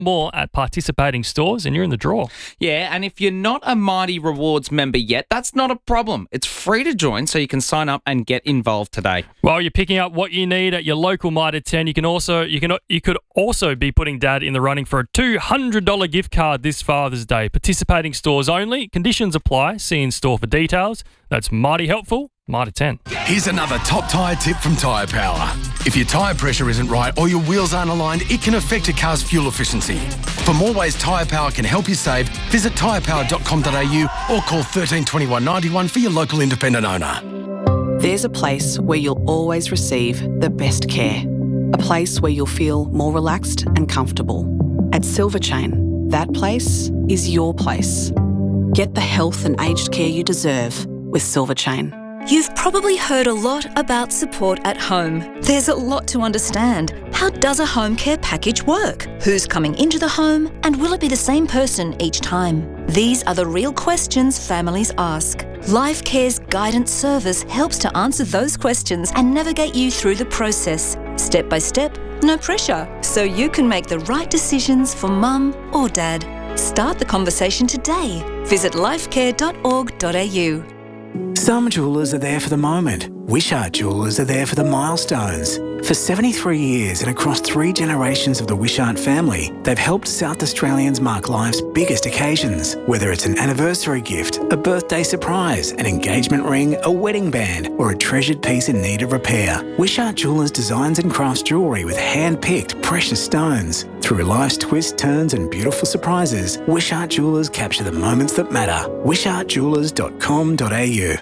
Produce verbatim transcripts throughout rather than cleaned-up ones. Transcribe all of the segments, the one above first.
more at participating stores and you're in the draw. Yeah, and if you're not a Mighty Rewards member yet, that's not a problem. It's free to join, so you can sign up and get involved today. While you're picking up what you need at your local Mitre ten, you can also you can you could also be putting Dad in the running for a two hundred dollars gift card this Father's Day. Participating stores only. Conditions apply. See in store for details. That's mighty helpful. Mitre ten. Here's another top tyre tip from Tyre Power. If your tyre pressure isn't right or your wheels aren't aligned, it can affect your car's fuel efficiency. For more ways Tyre Power can help you save, visit tyre power dot com dot a u or call thirteen twenty-one ninety-one for your local independent owner. There's a place where you'll always receive the best care. A place where you'll feel more relaxed and comfortable. At Silver Chain, that place is your place. Get the health and aged care you deserve with Silver Chain. You've probably heard a lot about support at home. There's a lot to understand. How does a home care package work? Who's coming into the home? And will it be the same person each time? These are the real questions families ask. Life Care's guidance service helps to answer those questions and navigate you through the process. Step by step, no pressure. So you can make the right decisions for mum or dad. Start the conversation today. Visit lifecare dot org dot a u. Some jewellers are there for the moment. Wishart Jewellers are there for the milestones. For seventy-three years and across three generations of the Wishart family, they've helped South Australians mark life's biggest occasions. Whether it's an anniversary gift, a birthday surprise, an engagement ring, a wedding band, or a treasured piece in need of repair, Wishart Jewellers designs and crafts jewellery with hand-picked precious stones. Through life's twists, turns and beautiful surprises, Wishart Jewellers capture the moments that matter. wishart jewellers dot com dot a u.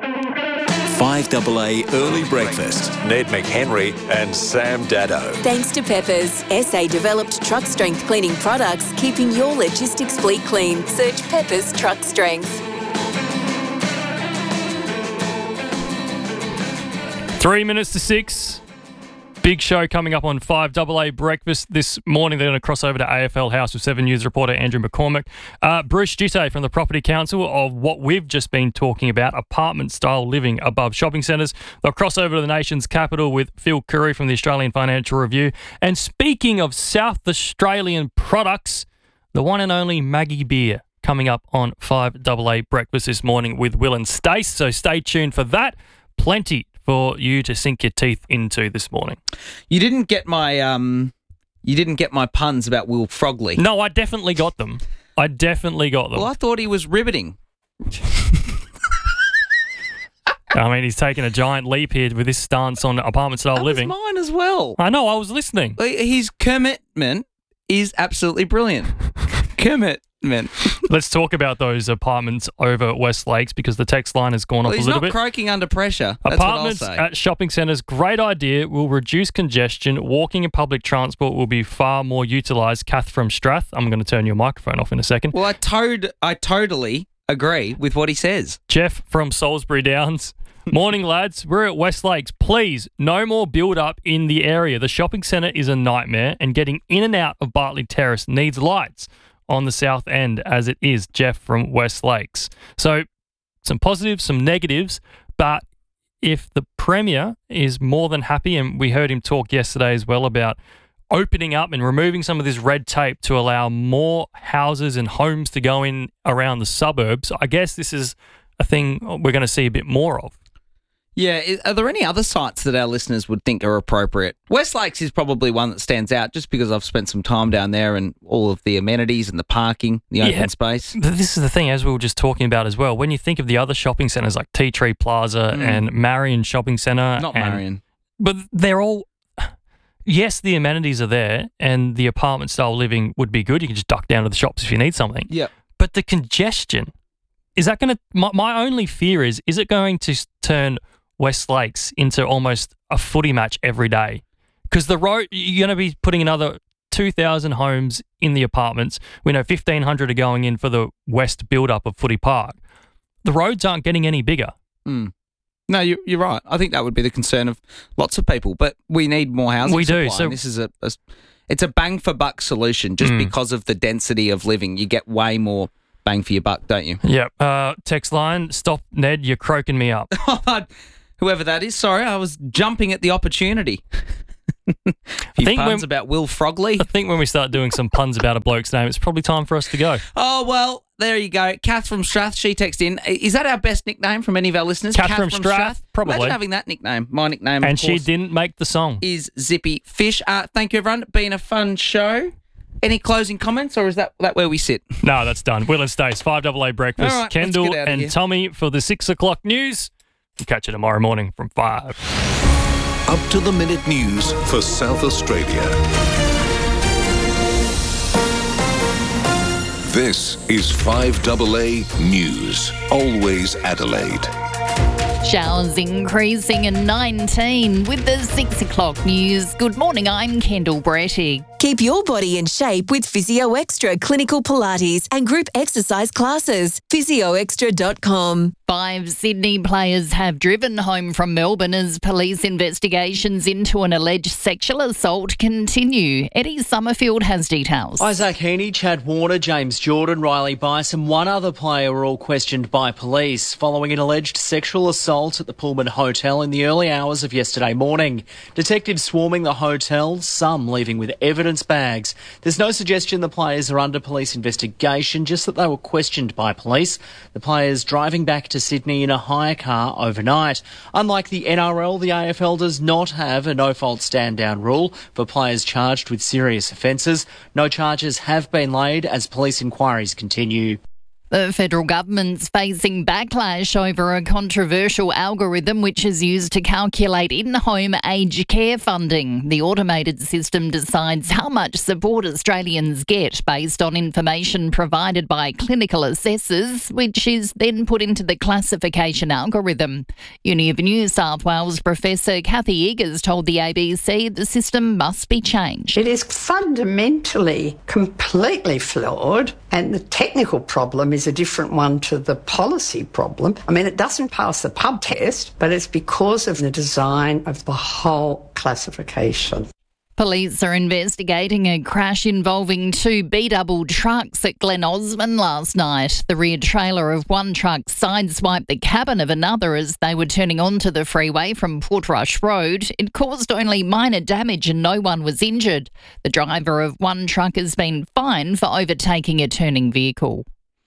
five A A Early Breakfast. Ned McHenry and Sam Daddo. Thanks to Peppers, S A-developed truck strength cleaning products, keeping your logistics fleet clean. Search Peppers Truck Strength. Three minutes to six. Big show coming up on five A A Breakfast this morning. They're going to cross over to A F L House with seven News reporter Andrew McCormick. Uh, Bruce Gitte from the Property Council of what we've just been talking about, apartment-style living above shopping centres. They'll cross over to the nation's capital with Phil Curry from the Australian Financial Review. And speaking of South Australian products, the one and only Maggie Beer coming up on five A A Breakfast this morning with Will and Stace. So stay tuned for that. Plenty for you to sink your teeth into this morning. You didn't get my um, you didn't get my puns about Will Frogley. No, I definitely got them. I definitely got them. Well, I thought he was riveting. I mean, he's taken a giant leap here with this stance on apartment-style That living. was mine as well. I know, I was listening. His commitment is absolutely brilliant. Commitment. Let's talk about those apartments over at West Lakes because the text line has gone well, up a he's little not bit. croaking under pressure. That's Apartments what I'll say. at shopping centres, great idea, will reduce congestion. Walking and public transport will be far more utilised. Kath from Strath, I'm going to turn your microphone off in a second. Well, I, toad, I totally agree with what he says. Jeff from Salisbury Downs. Morning, lads. We're at West Lakes. Please, no more build-up in the area. The shopping centre is a nightmare and getting in and out of Bartley Terrace needs lights on the south end as it is. Jeff from West Lakes. So some positives, some negatives, but if the Premier is more than happy, and we heard him talk yesterday as well about opening up and removing some of this red tape to allow more houses and homes to go in around the suburbs, I guess this is a thing we're going to see a bit more of. Yeah, is, are there any other sites that our listeners would think are appropriate? West Lakes is probably one that stands out just because I've spent some time down there and all of the amenities and the parking, the open Yeah, space. But this is the thing, as we were just talking about as well, when you think of the other shopping centres like Tea Tree Plaza Mm. and Marion Shopping Centre. Not and- Marion. But they're all... Yes, the amenities are there and the apartment-style living would be good. You can just duck down to the shops if you need something. Yep. But the congestion, is that going to... My, my only fear is, is it going to s- turn West Lakes into almost a footy match every day? Because the road, you're going to be putting another two thousand homes in the apartments. We know fifteen hundred are going in for the west build-up of Footy Park. The roads aren't getting any bigger. Mm. No, you, you're right. I think that would be the concern of lots of people, but we need more housing We do, supply, so- and this is a, a it's a bang for buck solution just Mm. because of the density of living. You get way more bang for your buck, don't you? Yep. Uh, text line, stop, Ned, you're croaking me up. Whoever that is, sorry, I was jumping at the opportunity. A few think puns when- about Will Frogley. I think when we start doing some puns about a bloke's name, it's probably time for us to go. Oh, well, there you go. Kath from Strath, she texted in. Is that our best nickname from any of our listeners? Kath from Strath? Probably. Imagine having that nickname. My nickname, And of she course, didn't make the song. is Zippy Fish. Uh, thank you, everyone. Been a fun show. Any closing comments, or is that, that where we sit? No, that's done. Will and Stace, five double A breakfast. All right, let's Kendall get out of and here. Tommy for the six o'clock news. We'll catch you tomorrow morning from five. Up to the minute news for South Australia. This is five double A News. Always Adelaide. Showers increasing in nineteen with the six o'clock news. Good morning, I'm Kendall Brettig. Keep your body in shape with Physio Extra Clinical Pilates and group exercise classes. physio extra dot com. Five Sydney players have driven home from Melbourne as police investigations into an alleged sexual assault continue. Eddie Summerfield has details. Isaac Heaney, Chad Warner, James Jordan, Riley Bice and one other player were all questioned by police following an alleged sexual assault at the Pullman Hotel in the early hours of yesterday morning. Detectives swarming the hotel, some leaving with evidence bags. There's no suggestion the players are under police investigation, just that they were questioned by police. The players driving back to Sydney in a hire car overnight. Unlike the N R L, the A F L does not have a no-fault stand-down rule for players charged with serious offences. No charges have been laid as police inquiries continue. The federal government's facing backlash over a controversial algorithm which is used to calculate in-home aged care funding. The automated system decides how much support Australians get based on information provided by clinical assessors, which is then put into the classification algorithm. Uni of New South Wales Professor Kathy Eagers told the A B C the system must be changed. It is fundamentally completely flawed, and the technical problem is a different one to the policy problem. I mean, it doesn't pass the pub test, but it's because of the design of the whole classification. Police are investigating a crash involving two B-double trucks at Glen Osmond last night. The rear trailer of one truck sideswiped the cabin of another as they were turning onto the freeway from Portrush Road. It caused only minor damage and no one was injured. The driver of one truck has been fined for overtaking a turning vehicle.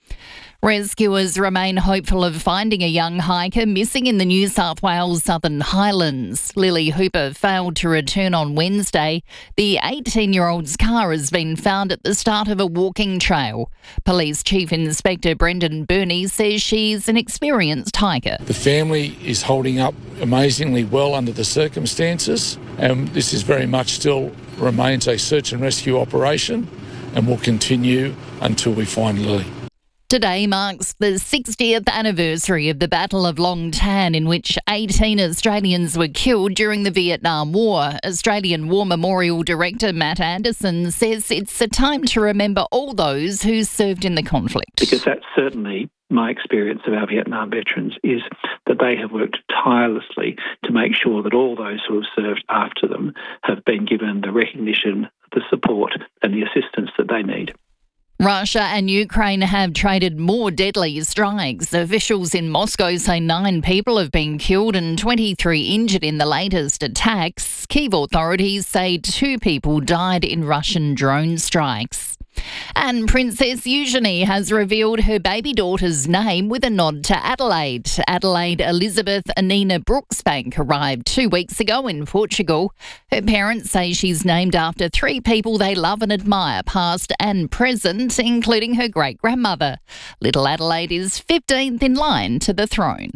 Rescuers remain hopeful of finding a young hiker missing in the New South Wales Southern Highlands. Lily Hooper failed to return on Wednesday. The eighteen-year-old's car has been found at the start of a walking trail. Police Chief Inspector Brendan Burney says she's an experienced hiker. The family is holding up amazingly well under the circumstances, and this is very much still remains a search and rescue operation and will continue until we find Lily. Today marks the sixtieth anniversary of the Battle of Long Tan, in which eighteen Australians were killed during the Vietnam War. Australian War Memorial Director Matt Anderson says it's a time to remember all those who served in the conflict. Because that's certainly my experience of our Vietnam veterans, is that they have worked tirelessly to make sure that all those who have served after them have been given the recognition, the support and the assistance that they need. Russia and Ukraine have traded more deadly strikes. Officials in Moscow say nine people have been killed and twenty-three injured in the latest attacks. Kyiv authorities say two people died in Russian drone strikes. And Princess Eugenie has revealed her baby daughter's name with a nod to Adelaide. Adelaide Elizabeth Anina Brooksbank arrived two weeks ago in Portugal. Her parents say she's named after three people they love and admire, past and present, including her great-grandmother. Little Adelaide is fifteenth in line to the throne.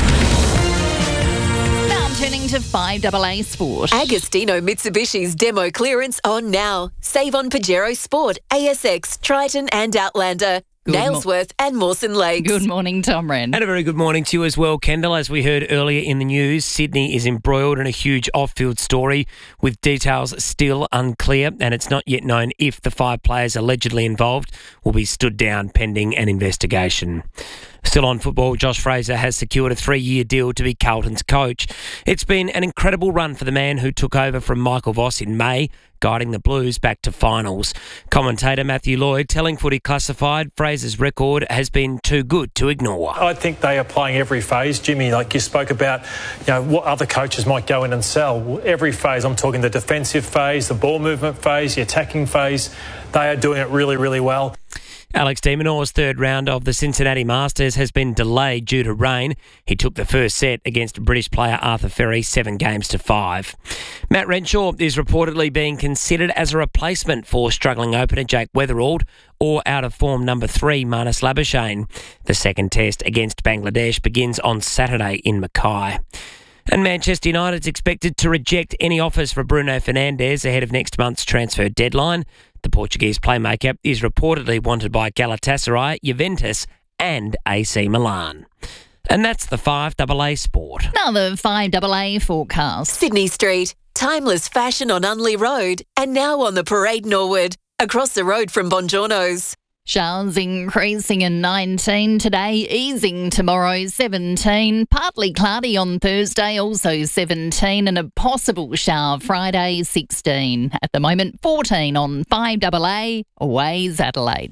Turning to five double A Sport. Agostino Mitsubishi's demo clearance on now. Save on Pajero Sport, A S X, Triton and Outlander. Good Nailsworth and Mawson Lakes. Good morning, Tom Wren. And a very good morning to you as well, Kendall. As we heard earlier in the news, Sydney is embroiled in a huge off-field story with details still unclear, and it's not yet known if the five players allegedly involved will be stood down pending an investigation. Still on football, Josh Fraser has secured a three-year deal to be Carlton's coach. It's been an incredible run for the man who took over from Michael Voss in May guiding the Blues back to finals. Commentator Matthew Lloyd telling Footy Classified Fraser's record has been too good to ignore. I think they are playing every phase. Jimmy, like you spoke about, you know, what other coaches might go in and sell. Every phase, I'm talking the defensive phase, the ball movement phase, the attacking phase, they are doing it really, really well. Alex de Minaur's third round of the Cincinnati Masters has been delayed due to rain. He took the first set against British player Arthur Ferry, seven games to five. Matt Renshaw is reportedly being considered as a replacement for struggling opener Jake Weatherald or out-of-form number three Marnus Labuschagne. The second test against Bangladesh begins on Saturday in Mackay. And Manchester United's expected to reject any offers for Bruno Fernandes ahead of next month's transfer deadline. The Portuguese playmaker is reportedly wanted by Galatasaray, Juventus and A C Milan. And that's the five A A Sport. Now the five A A forecast. Sydney Street, timeless fashion on Unley Road and now on the Parade Norwood, across the road from Bongiorno's. Showers increasing in nineteen today, easing tomorrow seventeen, partly cloudy on Thursday, also seventeen, and a possible shower Friday sixteen. At the moment, fourteen on five A A, Waze Adelaide.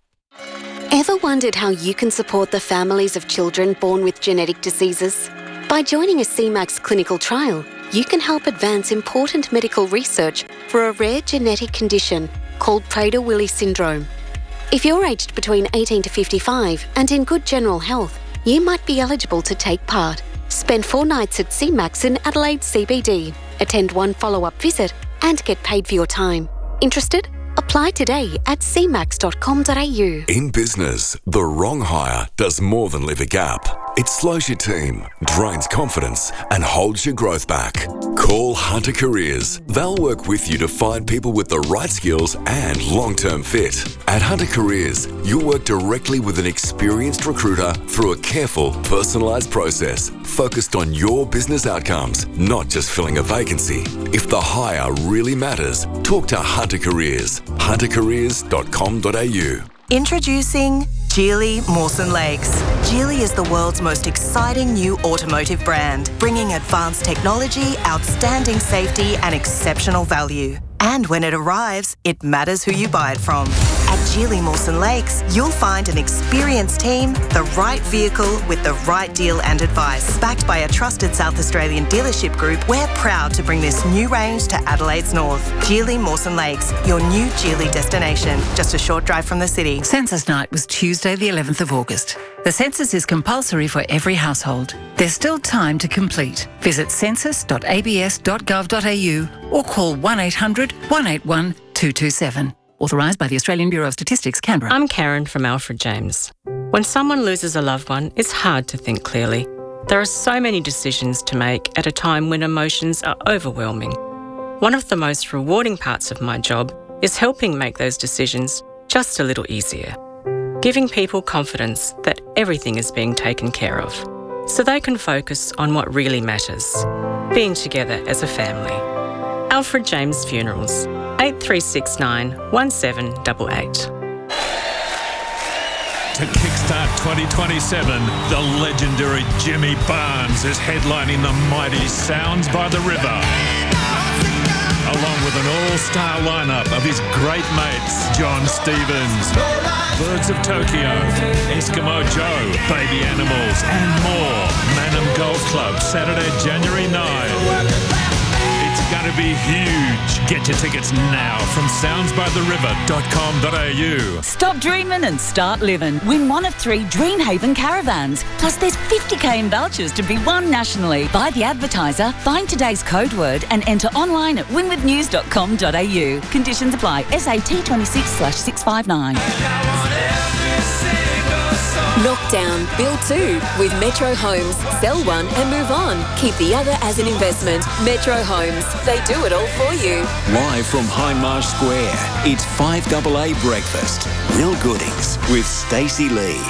Ever wondered how you can support the families of children born with genetic diseases? By joining a C MAX clinical trial, you can help advance important medical research for a rare genetic condition called Prader-Willi syndrome. If you're aged between eighteen to fifty-five and in good general health, you might be eligible to take part. Spend four nights at C MAX in Adelaide C B D, attend one follow-up visit and get paid for your time. Interested? Apply today at c max dot com dot a u. In business, the wrong hire does more than leave a gap. It slows your team, drains confidence, and holds your growth back. Call Hunter Careers. They'll work with you to find people with the right skills and long-term fit. At Hunter Careers, you'll work directly with an experienced recruiter through a careful, personalised process focused on your business outcomes, not just filling a vacancy. If the hire really matters, talk to Hunter Careers. hunter careers dot com dot a u. Introducing Geely Mawson Lakes. Geely is the world's most exciting new automotive brand, bringing advanced technology, outstanding safety and exceptional value. And when it arrives, it matters who you buy it from. At Geely Mawson Lakes, you'll find an experienced team, the right vehicle with the right deal and advice. Backed by a trusted South Australian dealership group, we're proud to bring this new range to Adelaide's north. Geely Mawson Lakes, your new Geely destination, just a short drive from the city. Census night was Tuesday the eleventh of August. The census is compulsory for every household. There's still time to complete. Visit census dot a b s dot gov dot a u or call one eight hundred one eight one two two seven. Authorised by the Australian Bureau of Statistics, Canberra. I'm Karen from Alfred James. When someone loses a loved one, it's hard to think clearly. There are so many decisions to make at a time when emotions are overwhelming. One of the most rewarding parts of my job is helping make those decisions just a little easier. Giving people confidence that everything is being taken care of, so they can focus on what really matters, being together as a family. Alfred James Funerals, eight three six nine one seven eight eight. To kickstart twenty twenty-seven, the legendary Jimmy Barnes is headlining the mighty Sounds by the River, along with an all-star lineup of his great mates, John Stevens, Birds of Tokyo, Eskimo Joe, Baby Animals, and more. Manham Golf Club, Saturday, January ninth. It's going to be huge. Get your tickets now from sounds by the river dot com dot a u. Stop dreaming and start living. Win one of three Dreamhaven caravans. Plus there's fifty k in vouchers to be won nationally. Buy the advertiser, find today's code word and enter online at win with news dot com dot a u. Conditions apply. S A T twenty-six slash six five nine. Knockdown, build two with Metro Homes. Sell one and move on. Keep the other as an investment. Metro Homes, they do it all for you. Live from Hindmarsh Square, it's five A A Breakfast. Real goodings with Stacey Lee.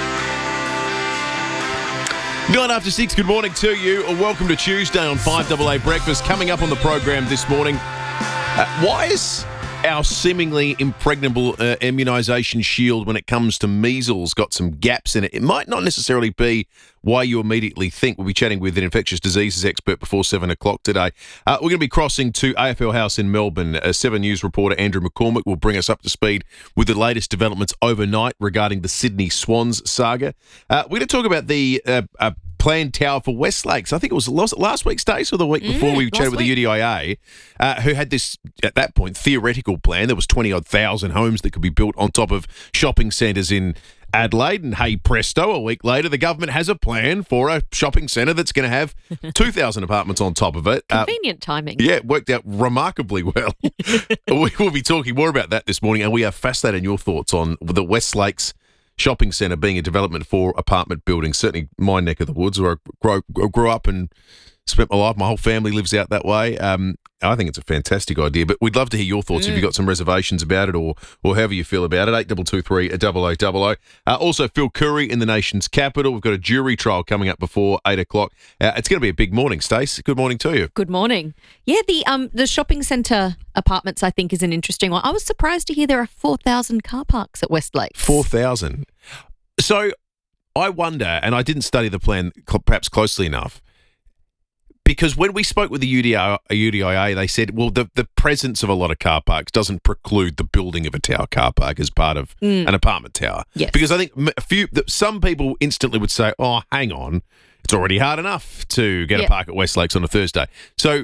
Nine after six, good morning to you. Welcome to Tuesday on five A A Breakfast. Coming up on the program this morning, uh, why is our seemingly impregnable uh, immunisation shield when it comes to measles got some gaps in it. It might not necessarily be why you immediately think. We'll be chatting with an infectious diseases expert before seven o'clock today. Uh, we're going to be crossing to A F L House in Melbourne. Uh, Seven News reporter Andrew McCormick will bring us up to speed with the latest developments overnight regarding the Sydney Swans saga. Uh, we're going to talk about the uh, uh, planned tower for West Lakes. I think it was last, last week's Stace or the week before Mm, we chatted last with the U D I A, uh, who had this, at that point, theoretical plan. There was twenty-odd thousand homes that could be built on top of shopping centres in Adelaide, and hey presto, a week later, the government has a plan for a shopping centre that's going to have two thousand apartments on top of it. Convenient uh, timing. Yeah, it worked out remarkably well. We will be talking more about that this morning, and we are fascinated in your thoughts on the West Lakes shopping centre being a development for apartment buildings. Certainly my neck of the woods, where I grew, grew up and spent my life. My whole family lives out that way. Um, I think it's a fantastic idea, but we'd love to hear your thoughts mm. if you've got some reservations about it or or however you feel about it. eight two two three, double oh double oh. Uh, also, Phil Curry in the nation's capital. We've got a jury trial coming up before eight o'clock. Uh, it's going to be a big morning, Stace. Good morning to you. Good morning. Yeah, the um the shopping centre apartments, I think, is an interesting one. I was surprised to hear there are four thousand car parks at West Lakes. four thousand. So I wonder, and I didn't study the plan cl- perhaps closely enough, because when we spoke with the U D I, U D I A, they said, well, the, the presence of a lot of car parks doesn't preclude the building of a tower car park as part of Mm. an apartment tower. Yes. Because I think m- a few, that some people instantly would say, oh, hang on, it's already hard enough to get Yeah. a park at West Lakes on a Thursday. So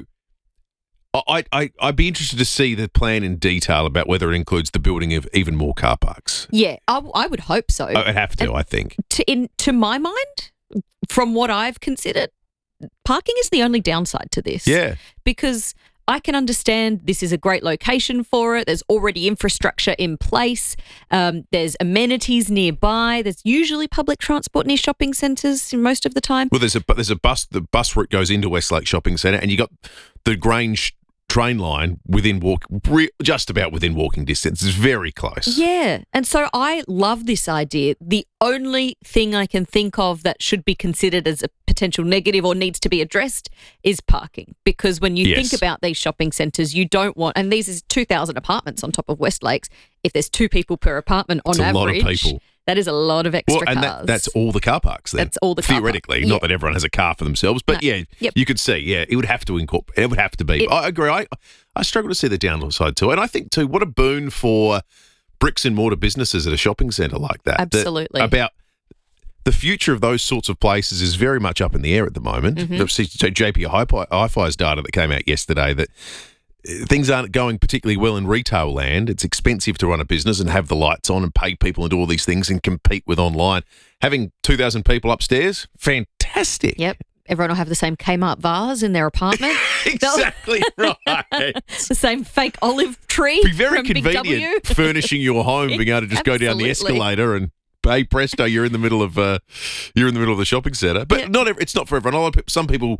I, I, I'd be interested to see the plan in detail about whether it includes the building of even more car parks. Yeah, I, I would hope so. I'd have to, And I think. To, in, to my mind, from what I've considered, parking is the only downside to this. Yeah. Because I can understand this is a great location for it. There's already infrastructure in place. Um, there's amenities nearby. There's usually public transport near shopping centres most of the time. Well, there's a there's a bus. The bus route goes into Westlake Shopping Centre, and you got the Grange train line within walk, re, just about within walking distance. It's very close. Yeah. And so I love this idea. The only thing I can think of that should be considered as a potential negative or needs to be addressed is parking. Because when you Yes. think about these shopping centres, you don't want, and these is two thousand apartments on top of West Lakes. If there's two people per apartment on It's a average, lot of people. that is a lot of extra Well, and cars. that, that's all the car parks then. That's all the car Theoretically, parks. not Yeah. that everyone has a car for themselves, but No. yeah, Yep. you could see, yeah, it would have to incorporate, it would have to be. It- I agree. I, I struggle to see the downside too. And I think too, what a boon for bricks and mortar businesses at a shopping centre like that. that Absolutely. about the future of those sorts of places is very much up in the air at the moment. Mhm. I've seen J P Hi-Fi's data that came out yesterday that uh, things aren't going particularly well in retail land. It's expensive to run a business and have the lights on and pay people and do all these things and compete with online. Having two thousand people upstairs, fantastic. Yep. Everyone will have the same Kmart vase in their apartment. Exactly right. The same fake olive tree. Be very from Big W. convenient furnishing your home, being able to just go down the Absolutely. escalator and hey presto, you're in the middle of uh, you're in the middle of the shopping centre. But not every, it's not for everyone. A lot of people, some people,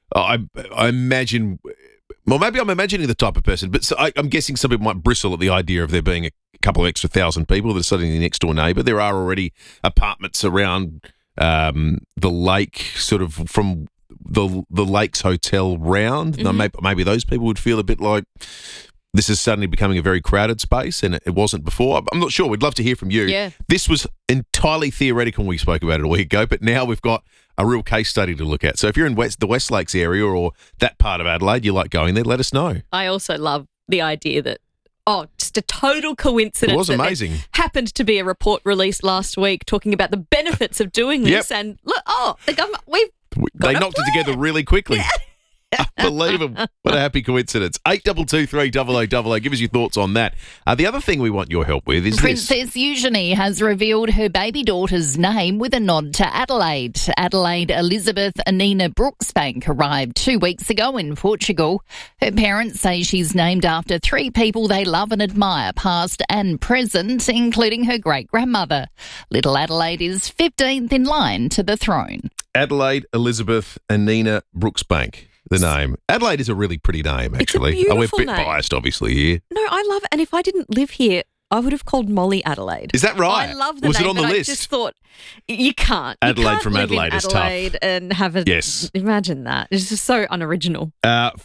I I imagine. Well, maybe I'm imagining the type of person, but so I, I'm guessing some people might bristle at the idea of there being a couple of extra thousand people that are suddenly the next door neighbour. There are already apartments around um, the lake, sort of from the the Lakes Hotel round. Now, Mhm. maybe, maybe those people would feel a bit like this is suddenly becoming a very crowded space, and it, it wasn't before. I'm not sure. We'd love to hear from you. Yeah. This was entirely theoretical when we spoke about it a week ago, but now we've got a real case study to look at. So if you're in West, the West Lakes area or that part of Adelaide, you like going there, let us know. I also love the idea that, oh, just a total coincidence. It was that there amazing. happened to be a report released last week talking about the benefits of doing this. Yep. And look, oh, the government, we've They knocked it together really quickly. Unbelievable. What a happy coincidence. eight two two three, double oh double oh. Give us your thoughts on that. Uh, the other thing we want your help with is this. Princess Eugenie has revealed her baby daughter's name with a nod to Adelaide. Adelaide Elizabeth Anina Brooksbank arrived two weeks ago in Portugal. Her parents say she's named after three people they love and admire, past and present, including her great-grandmother. Little Adelaide is fifteenth in line to the throne. Adelaide Elizabeth Anina Brooksbank, the name. Adelaide is a really pretty name, actually. beautiful oh, we're a bit name. biased, obviously, here. No, I love it. And if I didn't live here, I would have called Molly Adelaide. Is that right? I love the Was it name, on the but list? I just thought, you can't. You Adelaide can't from live in Adelaide is tough. Adelaide and have a... Yes. Imagine that. It's just so unoriginal. Uh, f-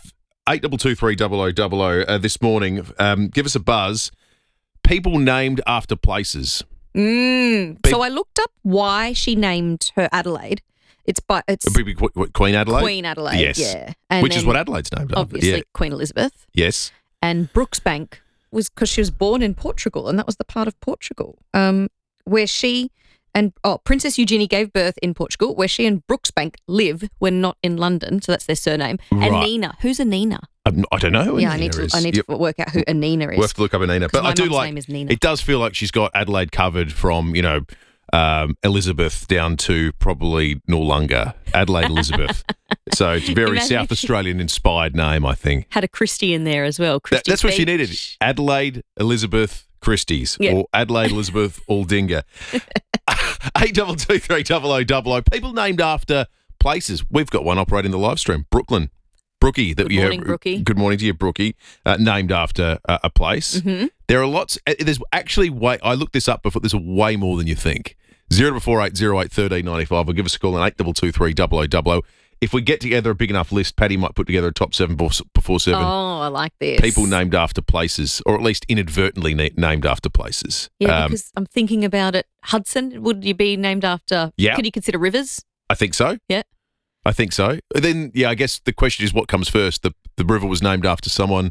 eight two two three double oh double oh uh, this morning. Um, give us a buzz. People named after places. Mm. So I looked up why she named her Adelaide. It's by it's It'd be Qu- what, Queen Adelaide? Queen Adelaide, Yes. yeah. And Which is then what Adelaide's named after. obviously Yeah. Queen Elizabeth. Yes. And Brooksbank was because she was born in Portugal, and that was the part of Portugal um, where she and oh Princess Eugenie gave birth in Portugal, where she and Brooksbank live when not in London. So that's their surname. Right. And Nina, who's Anina? Um, I don't know who yeah, I Anina need to. is. I need Yep. to work out who Anina is. We'll have to look up Anina. 'Cause But my I do mum's like, name is Nina. it does feel like she's got Adelaide covered from, you know, um, Elizabeth down to probably Noarlunga. Adelaide Elizabeth. So it's a very Imagine South if she- Australian inspired name, I think. Had a Christie in there as well. That, Christie's that's what she Beach. needed. Adelaide Elizabeth Christie's Yeah. or Adelaide Elizabeth Aldinga. eight two two three double oh double oh. People named after places. We've got one operating the live stream. Brooklyn. Brookie. That Good you morning, have, Brookie. Good morning to you, Brookie. Uh, named after uh, a place. Mhm. There are lots. uh, There's actually way. I looked this up before. There's way more than you think. Zero four eight zero eight thirteen ninety five. Or give us a call on eight two two three double oh double oh. If we get together a big enough list, Paddy might put together a top seven before, before seven. Oh, I like this. People named after places, or at least inadvertently na- named after places. Yeah, Um, because I'm thinking about it. Hudson, would you be named after? Yeah. Could you consider rivers? I think so. Yeah. I think so. Then, yeah, I guess the question is what comes first. The the river was named after someone,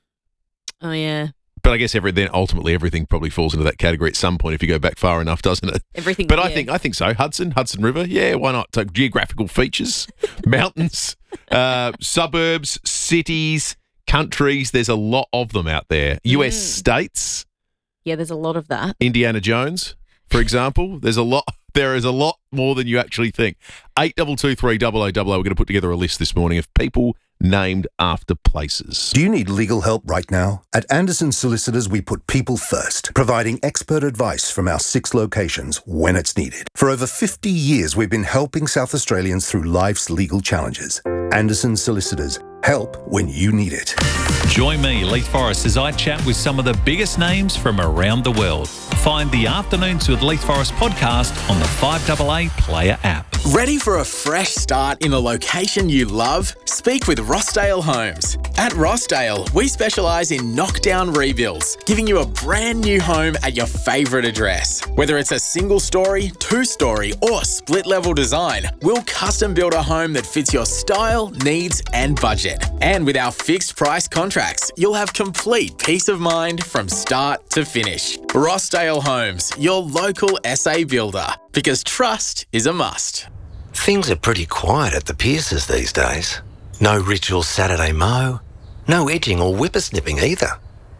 Oh, yeah. but I guess every then ultimately everything probably falls into that category at some point if you go back far enough, doesn't it? Everything. But I yeah. think I think so. Hudson, Hudson River, yeah, why not? So geographical features, mountains, uh, suburbs, cities, countries. There's a lot of them out there. U S Mm. states, Yeah, there's a lot of that. Indiana Jones, for example. There's a lot. There is a lot more than you actually think. Eight double two three double oh double oh. We're going to put together a list this morning of people named after places. Do you need legal help right now? At Anderson Solicitors, we put people first, providing expert advice from our six locations when it's needed. For over fifty years, we've been helping South Australians through life's legal challenges. Anderson Solicitors, help when you need it. Join me, Leith Forrest, as I chat with some of the biggest names from around the world. Find the Afternoons with Leith Forrest podcast on the five A A Player app. Ready for a fresh start in the location you love? Speak with Rossdale Homes. At Rossdale, we specialise in knockdown rebuilds, giving you a brand new home at your favourite address. Whether it's a single story, two story, or split level design, we'll custom build a home that fits your style, needs, and budget. And with our fixed price contracts, you'll have complete peace of mind from start to finish. Rossdale Homes, your local S A builder, because trust is a must. Things are pretty quiet at the Pierces these days. No ritual Saturday mow, no edging or whippersnipping either.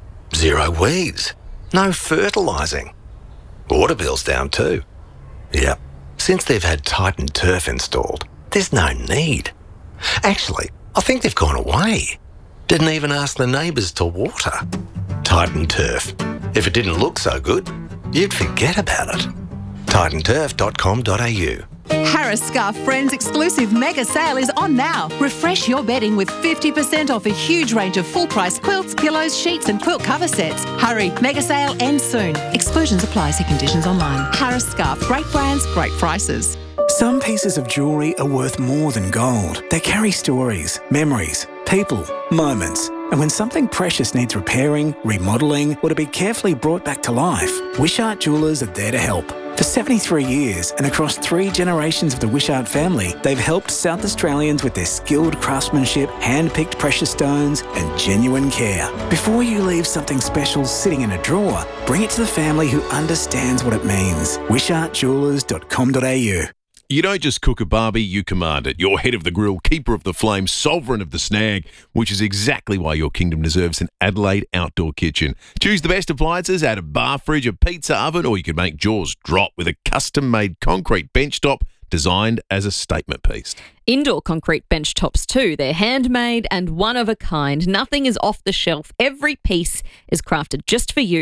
Zero weeds, no fertilising. Water bill's down too. Yep, since they've had Titan Turf installed, there's no need. Actually, I think they've gone away. Didn't even ask the neighbours to water. Titan Turf. If it didn't look so good, you'd forget about it. titan turf dot com dot a u. Harris Scarf Friends exclusive mega sale is on now. Refresh your bedding with fifty percent off a huge range of full price quilts, pillows, sheets and quilt cover sets. Hurry, mega sale ends soon. Exclusions apply, see conditions online. Harris Scarf, great brands, great prices. Some pieces of jewellery are worth more than gold. They carry stories, memories, people, moments. And when something precious needs repairing, remodelling, or to be carefully brought back to life, Wishart Jewellers are there to help. For seventy-three years and across three generations of the Wishart family, they've helped South Australians with their skilled craftsmanship, hand-picked precious stones and genuine care. Before you leave something special sitting in a drawer, bring it to the family who understands what it means. wishart jewellers dot com dot a u. You don't just cook a barbie, you command it. You're head of the grill, keeper of the flame, sovereign of the snag, which is exactly why your kingdom deserves an Adelaide outdoor kitchen. Choose the best appliances, add a bar fridge, a pizza oven, or you can make jaws drop with a custom-made concrete bench top designed as a statement piece. Indoor concrete bench tops too. They're handmade and one of a kind. Nothing is off the shelf. Every piece is crafted just for you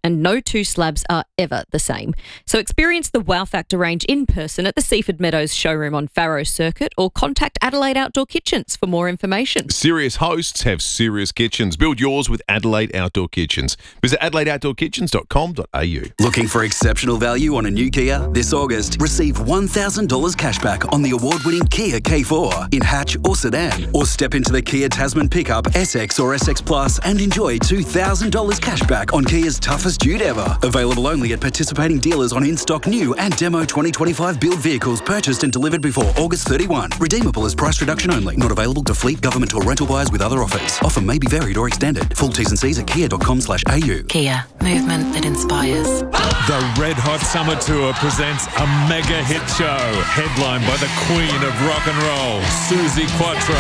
and no two slabs are ever the same. So experience the Wow Factor range in person at the Seaford Meadows showroom on Farrow Circuit or contact Adelaide Outdoor Kitchens for more information. Serious hosts have serious kitchens. Build yours with Adelaide Outdoor Kitchens. Visit adelaide outdoor kitchens dot com dot a u. Looking for exceptional value on a new Kia? This August, receive one thousand dollars cashback on the award-winning Kia K four in hatch or sedan. Or step into the Kia Tasman pickup, S X or S X Plus and enjoy two thousand dollars cashback on Kia's toughest dude ever. Available only at participating dealers on in-stock new and demo twenty twenty-five build vehicles purchased and delivered before August thirty-first. Redeemable as price reduction only. Not available to fleet, government or rental buyers with other offers. Offer may be varied or extended. Full T's and C's at kia dot com slash a u. Kia. Movement that inspires. The Red Hot Summer Tour presents a mega hit show headlined by the queen of rock and roll, Suzi Quatro.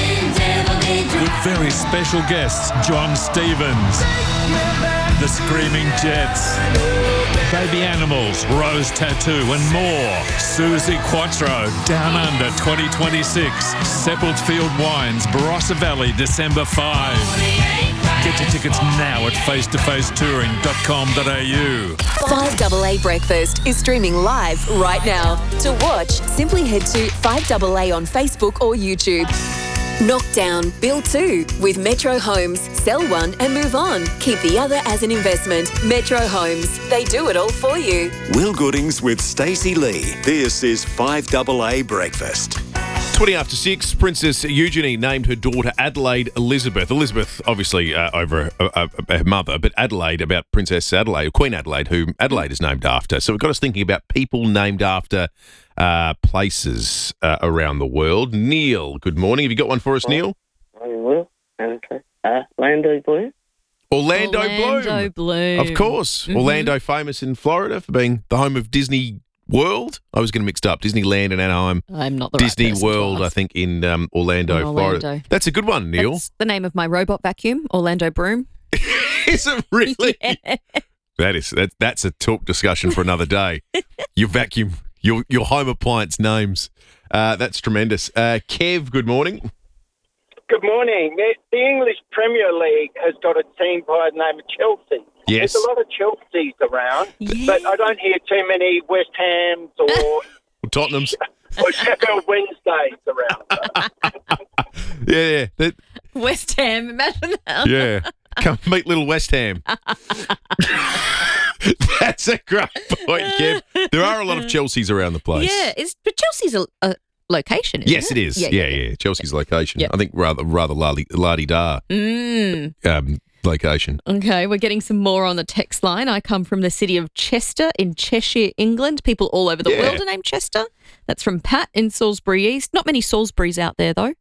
With very special guests, John Stevens, The Screaming Jets, Baby Animals, Rose Tattoo and more. Suzi Quatro, Down Under twenty twenty-six. Seppeltfield Wines, Barossa Valley, December fifth. Get your tickets now at face to face touring dot com dot a u. five A A Breakfast is streaming live right now. To watch, simply head to five A A on Facebook or YouTube. Knockdown, build two with Metro Homes. Sell one and move on. Keep the other as an investment. Metro Homes. They do it all for you. Will Goodings with Stacey Lee. This is five A A Breakfast. twenty after six, Princess Eugenie named her daughter Adelaide Elizabeth. Elizabeth, obviously, uh, over uh, uh, her mother, but Adelaide about Princess Adelaide, Queen Adelaide, who Adelaide is named after. So it got us thinking about people named after uh, places uh, around the world. Neil, good morning. Have you got one for us, Neil? I will. Okay. Uh, Orlando Bloom. Orlando, Orlando Bloom. Bloom. Of course. Mhm. Orlando, famous in Florida for being the home of Disney World. I was getting mixed up. Disneyland and Anaheim. I'm not the Disney right person World, to I ask. think, in um, Orlando, In Orlando. Florida. That's a good one, Neil. That's the name of my robot vacuum, Orlando Broom. Is it really? Yeah. That is that, that's a talk discussion for another day. Your vacuum, your your home appliance names. Uh, that's tremendous. Uh, Kev, good morning. Good morning. The the English Premier League has got a team by the name of Chelsea. Yes. There's a lot of Chelseas around, but I don't hear too many West Hams or, Tottenham's. or Sheffield Wednesdays around. Yeah, yeah. That, West Ham, imagine that. yeah. Come meet little West Ham. That's a great point, Kev. There are a lot of Chelseas around the place. Yeah, it's, but Chelsea's a, a location, isn't Yes, it? it is. Yeah, yeah. yeah. Chelsea's location. Yeah. I think rather rather la-di-da Mm. um, location. Okay, we're getting some more on the text line. I come from the city of Chester in Cheshire, England. People all over the Yeah. world are named Chester. That's from Pat in Salisbury East. Not many Salisburys out there, though.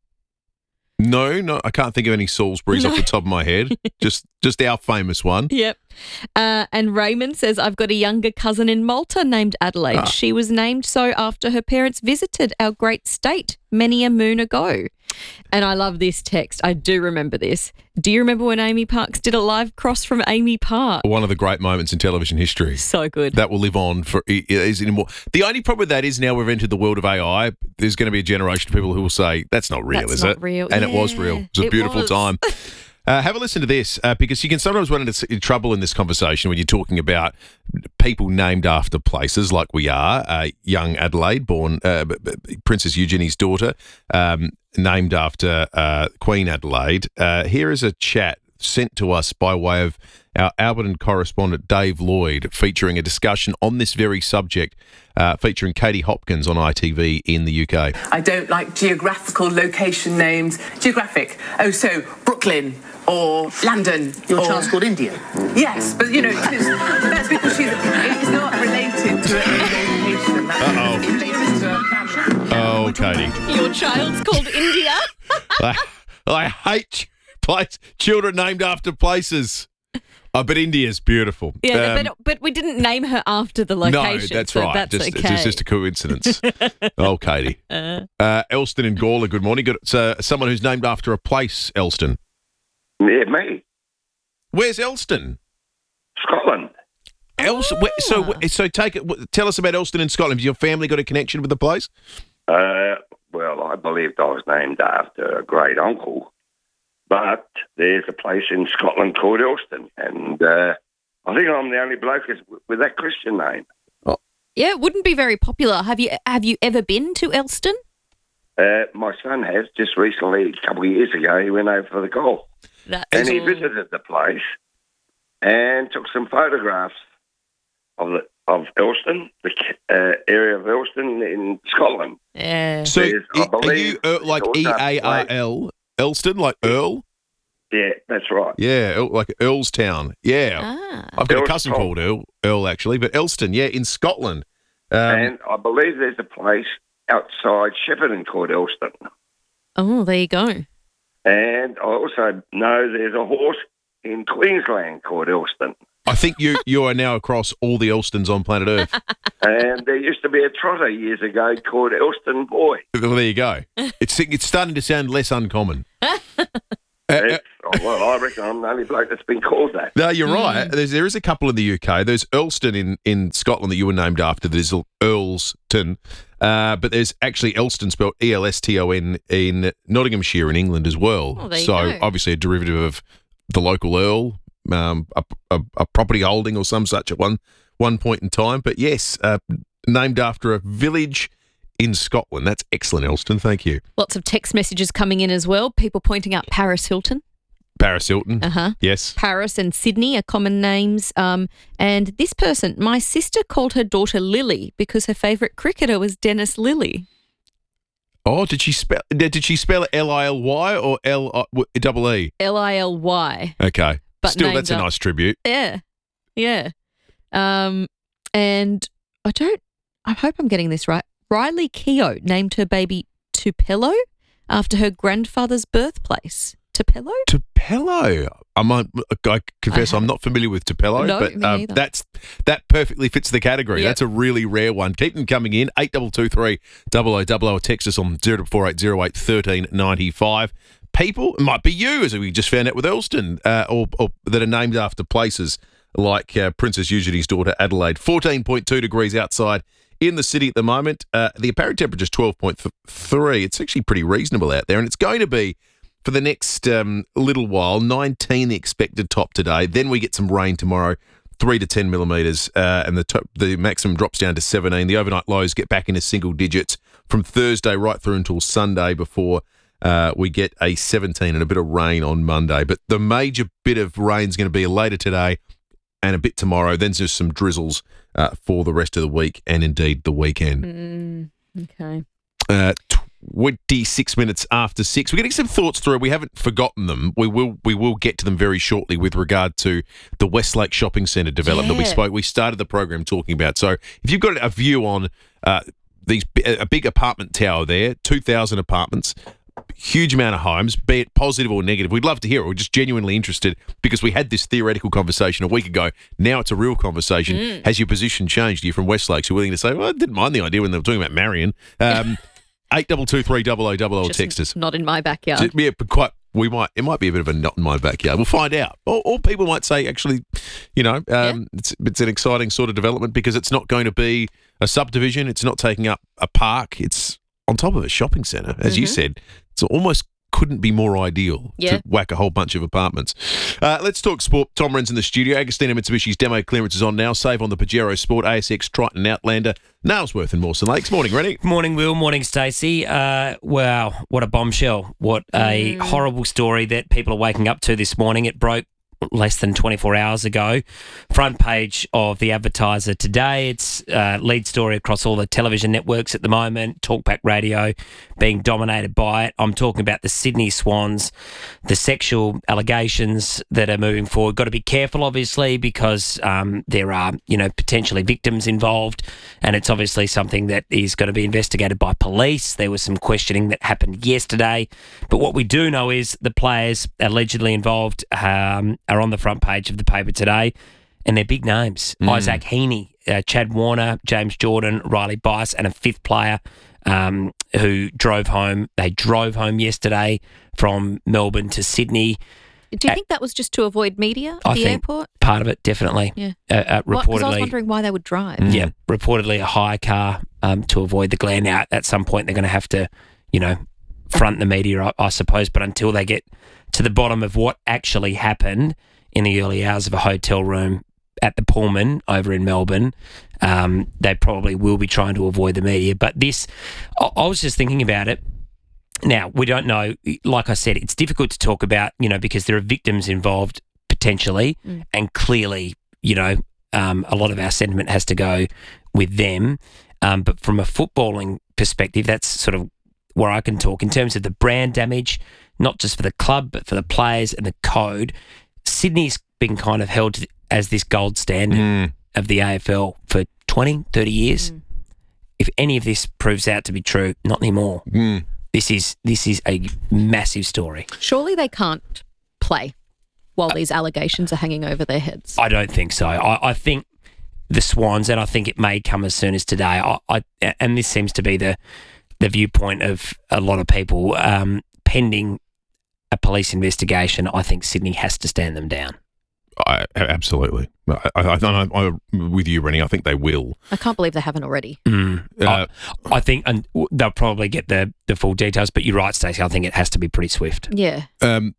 No, no, I can't think of any Salisburys No. off the top of my head. just just our famous one. Yep. Uh, and Raymond says, I've got a younger cousin in Malta named Adelaide. Ah. She was named so after her parents visited our great state many a moon ago. And I love this text. I do remember this. Do you remember when Amy Parks did a live cross from Amy Park? One of the great moments in television history. So good. That will live on for is anymore. The only problem with that is now we've entered the world of A I. There's going to be a generation of people who will say that's not real, That's is not it? real. And it was Yeah, real. It was a it beautiful was. time. Uh, have a listen to this uh, because you can sometimes run into s- trouble in this conversation when you're talking about people named after places like we are. Uh, young Adelaide, born uh, b- b- Princess Eugenie's daughter, um, named after uh, Queen Adelaide. Uh, here is a chat sent to us by way of our Alberton correspondent Dave Lloyd, featuring a discussion on this very subject, uh, featuring Katie Hopkins on I T V in the U K. I don't like geographical location names. Geographic. Oh, so Brooklyn or London. Your or... child's called India? Yes, but you know, it's, that's because she's, it's not related to a location. That's Uh-oh. it's related to a family. Oh, Katie. Your child's called India. I, I hate place, children named after places. Oh, but India's beautiful. Yeah, Um, but but we didn't name her after the location. No, that's so right. That's just, okay. It's just a coincidence. Oh, Katie. Uh, Uh, Elston in Gawler, good morning. Good, so someone who's named after a place, Elston. Yeah, me. Where's Elston? Scotland. Elston. where- So, so take it. Tell us about Elston in Scotland. Has your family got a connection with the place? Uh, well, I believed I was named after a great uncle, but there's a place in Scotland called Elston, and uh, I think I'm the only bloke with that Christian name. Yeah, it wouldn't be very popular. Have you have you ever been to Elston? Uh, my son has just recently, a couple of years ago, he went over for the golf. That's and he cool. visited the place and took some photographs of the, of Elston, the uh, area of Elston in Scotland. Yeah. So, There's, I are believe, you uh, like it's E also A R place- L, Elston, like Earl? Yeah, that's right. Yeah, Earl- like Earlstown. Yeah. Ah. I've got a Earlstown. cousin called Earl, Earl actually, but Elston, yeah, in Scotland. Um, and I believe there's a place outside Shepparton called Elston. Oh, there you go. And I also know there's a horse in Queensland called Elston. I think you you are now across all the Elstons on planet Earth. And there used to be a trotter years ago called Elston Boy. Well, there you go. It's it's starting to sound less uncommon. It's- oh, well, I reckon I'm the only bloke that's been called that. No, you're right. There's, there is a couple in the U K. There's Earlston in, in Scotland that you were named after. There's Earlston. Uh, but there's actually Elston spelled E L S T O N in Nottinghamshire in England as well. Oh, there you so go. obviously a derivative of the local Earl, um, a, a, a property holding or some such at one one point in time. But yes, uh, named after a village in Scotland. That's excellent, Elston. Thank you. Lots of text messages coming in as well. People pointing out Paris Hilton. Paris Hilton. Uh-huh. Yes. Paris and Sydney are common names. Um, and this person, my sister called her daughter Lily because her favourite cricketer was Dennis Lilly. Oh, did she spell? Did she spell it L I L Y or L double E? L I L Y. Okay. But Still, named that's a up- nice tribute. Yeah. Yeah. Um, and I don't, I hope I'm getting this right. Riley Keogh named her baby Tupelo after her grandfather's birthplace. Tupelo? Tupelo. I might. I confess, I'm not familiar with Tupelo, No, but me um, neither. that's that perfectly fits the category. Yep. That's a really rare one. Keep them coming in. Eight double two three double o double o. Text us on zero four eight zero eight thirteen ninety five. People, it might be you, as we just found out with Elston, uh, or, or that are named after places like uh, Princess Eugenie's daughter Adelaide. fourteen point two degrees outside in the city at the moment. Uh, the apparent temperature is twelve point three. It's actually pretty reasonable out there, and it's going to be for the next um, little while. nineteen the expected top today. Then we get some rain tomorrow, three to ten millimetres, uh, and the top, the maximum drops down to seventeen. The overnight lows get back into single digits from Thursday right through until Sunday before uh, we get a seventeen and a bit of rain on Monday. But the major bit of rain is going to be later today and a bit tomorrow. Then there's some drizzles uh, for the rest of the week and indeed the weekend. Mm, okay. Uh, twenty-six minutes after six. We're getting some thoughts through. We haven't forgotten them. We will we will get to them very shortly with regard to the Westlake Shopping Centre development Yeah. we spoke. We started the program talking about. So if you've got a view on uh, these a big apartment tower there, two thousand apartments, huge amount of homes, be it positive or negative, we'd love to hear it. We're just genuinely interested because we had this theoretical conversation a week ago. Now it's a real conversation. Mm. Has your position changed? Are you from Westlake? So you're willing to say, well, I didn't mind the idea when they were talking about Marion. Um, eight double two three double o double o Just text us. Not in my backyard. Yeah, but quite. We might. It might be a bit of a not in my backyard. We'll find out. Or, or people might say, actually, you know, um, it's it's an exciting sort of development because it's not going to be a subdivision. It's not taking up a park. It's on top of a shopping centre, as you Mhm. said. It's almost couldn't be more ideal Yeah. to whack a whole bunch of apartments. Uh, let's talk sport. Tom Wren's in the studio. Agostina Mitsubishi's demo clearance is on now. Save on the Pajero Sport, A S X, Triton, Outlander, Nailsworth and Mawson Lakes. Morning, Rennie. Morning, Will. Morning, Stacey. Uh, wow, what a bombshell. What a Mm. horrible story that people are waking up to this morning. It broke less than twenty-four hours ago. Front page of the Advertiser today. It's uh, lead story across all the television networks at the moment. Talkback Radio being dominated by it. I'm talking about the Sydney Swans, the sexual allegations that are moving forward. Got to be careful, obviously, because um, there are, you know, potentially victims involved, and it's obviously something that is going to be investigated by police. There was some questioning that happened yesterday, but what we do know is the players allegedly involved um, are on the front page of the paper today, and they're big names. Mm. Isaac Heaney, uh, Chad Warner, James Jordan, Riley Bice, and a fifth player um, who drove home. They drove home yesterday from Melbourne to Sydney. Do you think that was just to avoid media at I the think airport? part of it, definitely. Yeah. Uh, uh, Because I was reportedly, wondering why they would drive. yeah, reportedly a hire car um, to avoid the glare. Now, at some point, they're going to have to, you know, front the media, I, I suppose. But until they get to the bottom of what actually happened in the early hours of a hotel room at the Pullman over in Melbourne. Um, they probably will be trying to avoid the media. But this, I, I was just thinking about it. Now, we don't know. Like I said, it's difficult to talk about, you know, because there are victims involved potentially, mm. and clearly, you know, um, a lot of our sentiment has to go with them. Um, but from a footballing perspective, that's sort of where I can talk in terms of the brand damage, not just for the club, but for the players and the code. Sydney's been kind of held to, as this gold standard mm. of the A F L for twenty, thirty years. Mm. If any of this proves out to be true, not anymore. Mm. This is this is a massive story. Surely they can't play while uh, these allegations are hanging over their heads. I don't think so. I, I think the Swans, and I think it may come as soon as today. I, I and this seems to be the the viewpoint of a lot of people. Um, pending a police investigation, I think Sydney has to stand them down. I, absolutely. I, I, I, I'm with you, Rennie. I think they will. I can't believe they haven't already. Mm. Uh, I, I think and they'll probably get the, the full details, but you're right, Stacey. I think it has to be pretty swift. Yeah. Um.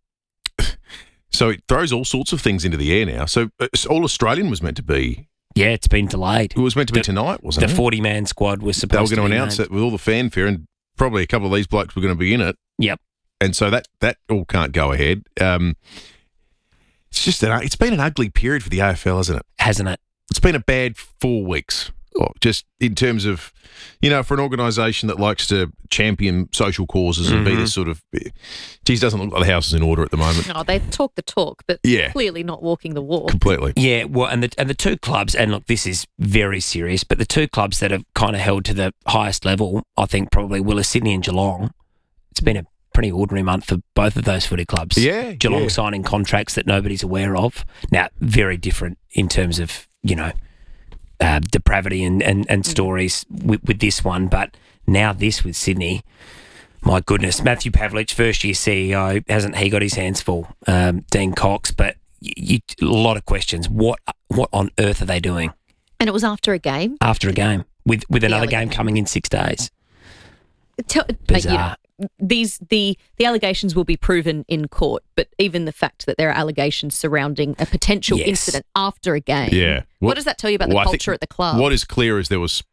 So it throws all sorts of things into the air now. So uh, All Australian was meant to be. Yeah, it's been delayed. It was meant to be the, tonight, wasn't the it? The forty-man squad was supposed to They were going to, to announce named. it with all the fanfare, and probably a couple of these blokes were going to be in it. Yep. And so that, that all can't go ahead. Um, it's just an, it's been an ugly period for the A F L, hasn't it? Hasn't it? It's been a bad four weeks. Oh, just in terms of, you know, for an organisation that likes to champion social causes and mm-hmm. be this sort of, geez, doesn't look like the house is in order at the moment. No, they talk the talk, but yeah. clearly not walking the walk. Completely. Yeah, well, and the and the two clubs, and look, this is very serious, but the two clubs that have kind of held to the highest level, I think probably Willis Sydney and Geelong. It's been a pretty ordinary month for both of those footy clubs. Yeah. Geelong yeah. signing contracts that nobody's aware of. Now, very different in terms of, you know, Uh, depravity and, and, and stories with, with this one, but now this with Sydney, my goodness. Matthew Pavlich, first year C E O, hasn't he got his hands full? Um, Dean Cox, but you, you, a lot of questions. What what on earth are they doing? And it was after a game? After a game, with with another game coming in six days. Tell, Bizarre. You know, these the the allegations will be proven in court, but even the fact that there are allegations surrounding a potential yes. incident after a game, yeah. What, what does that tell you about the well, culture at the club? What is clear is there was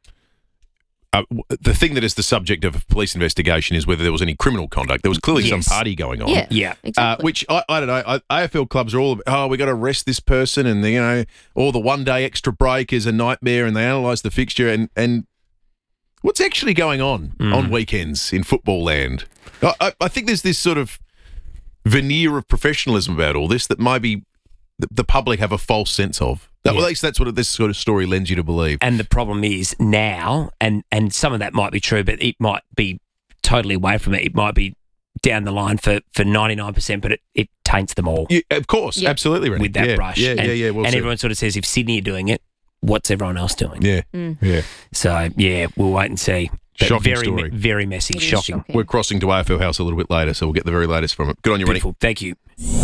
uh, the thing that is the subject of a police investigation is whether there was any criminal conduct. There was clearly yes. some party going on. Yeah, yeah, exactly. Uh, which I, I don't know. I, A F L clubs are all oh we got to arrest this person, and the, you know, all the one day extra break is a nightmare, and they analyse the fixture and and. What's actually going on mm. on weekends in football land? I, I, I think there's this sort of veneer of professionalism about all this that maybe the, the public have a false sense of. That, Yeah. At least that's what this sort of story lends you to believe. And the problem is now, and, and some of that might be true, but it might be totally away from it. It might be down the line for, for ninety-nine percent, but it, it taints them all. Yeah, of course, Yeah. absolutely, Rennie. with that yeah, brush. Yeah, and, yeah, yeah. Well and said. everyone sort of says, if Sydney are doing it, what's everyone else doing? Yeah, Mm. yeah. So, yeah, we'll wait and see. But Shocking very, story. me- very messy, It is shocking. shocking. We're crossing to A F L House a little bit later, so we'll get the very latest from it. Good on you, Rennie. Beautiful. Thank you.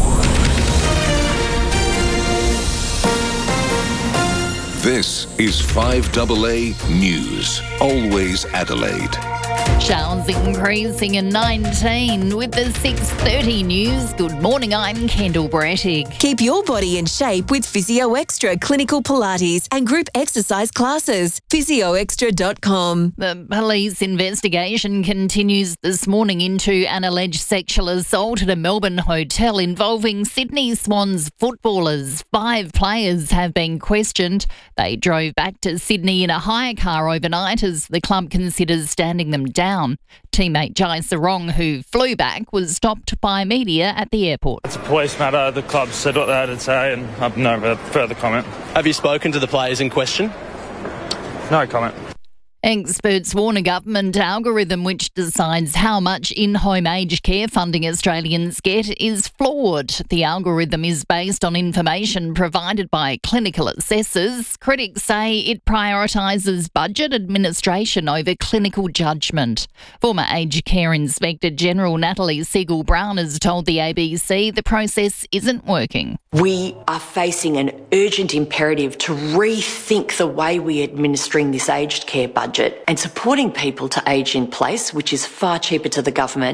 This is five A A News. Always Adelaide. Showers increasing in nineteen with the six thirty news. Good morning, I'm Kendall Brettig. Keep your body in shape with Physio Extra Clinical Pilates and group exercise classes. physio extra dot com. The police investigation continues this morning into an alleged sexual assault at a Melbourne hotel involving Sydney Swans footballers. Five players have been questioned. They drove back to Sydney in a hire car overnight as the club considers standing them down. Teammate Jai Sarong, who flew back, was stopped by media at the airport. It's a police matter. The club said what they had to say, and I have no further comment. Have you spoken to the players in question? No comment. Experts warn a government algorithm which decides how much in-home aged care funding Australians get is flawed. The algorithm is based on information provided by clinical assessors. Critics say it prioritises budget administration over clinical judgment. Former Aged Care Inspector General Natalie Siegel-Brown has told the A B C the process isn't working. We are facing an urgent imperative to rethink the way we're administering this aged care budget and supporting people to age in place, which is far cheaper to the government.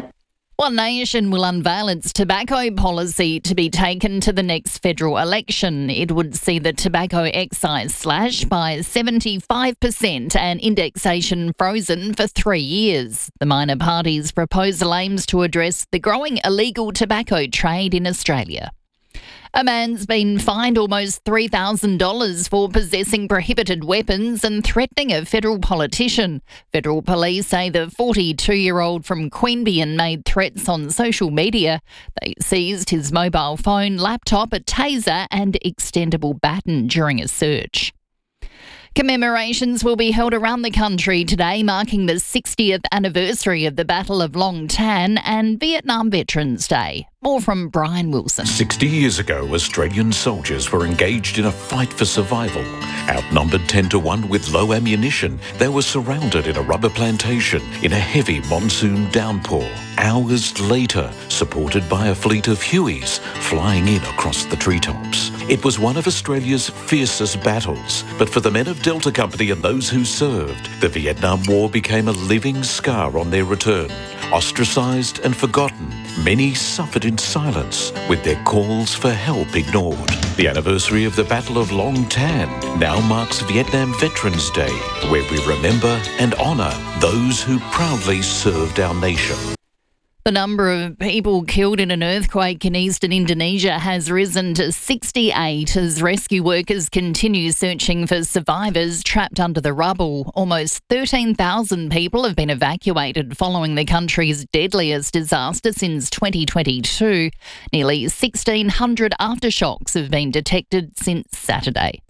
One Nation will unveil its tobacco policy to be taken to the next federal election. It would see the tobacco excise slashed by seventy-five percent and indexation frozen for three years. The minor party's proposal aims to address the growing illegal tobacco trade in Australia. A man's been fined almost three thousand dollars for possessing prohibited weapons and threatening a federal politician. Federal police say the forty-two-year-old from Queanbeyan made threats on social media. They seized his mobile phone, laptop, a taser and extendable baton during a search. Commemorations will be held around the country today, marking the sixtieth anniversary of the Battle of Long Tan and Vietnam Veterans Day. More from Brian Wilson. Sixty years ago, Australian soldiers were engaged in a fight for survival. Outnumbered ten to one with low ammunition, they were surrounded in a rubber plantation in a heavy monsoon downpour. Hours later, supported by a fleet of Hueys flying in across the treetops. It was one of Australia's fiercest battles, but for the men of Delta Company and those who served, the Vietnam War became a living scar on their return. Ostracised and forgotten, many suffered in silence with their calls for help ignored. The anniversary of the Battle of Long Tan now marks Vietnam Veterans Day, where we remember and honour those who proudly served our nation. The number of people killed in an earthquake in eastern Indonesia has risen to sixty-eight as rescue workers continue searching for survivors trapped under the rubble. Almost thirteen thousand people have been evacuated following the country's deadliest disaster since twenty twenty-two. Nearly sixteen hundred aftershocks have been detected since Saturday.